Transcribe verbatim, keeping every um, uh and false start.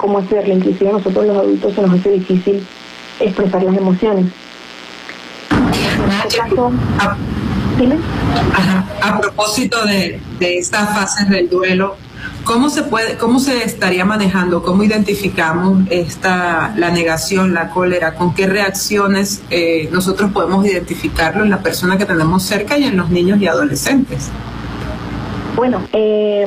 cómo hacerlo. Inclusive a nosotros los adultos se nos hace difícil expresar las emociones. En este caso, a, ¿dime? Ajá. A propósito de, de estas fases del duelo, ¿cómo se puede, cómo se estaría manejando, cómo identificamos esta, la negación, la cólera, con qué reacciones eh, nosotros podemos identificarlo en la persona que tenemos cerca y en los niños y adolescentes? Bueno, eh,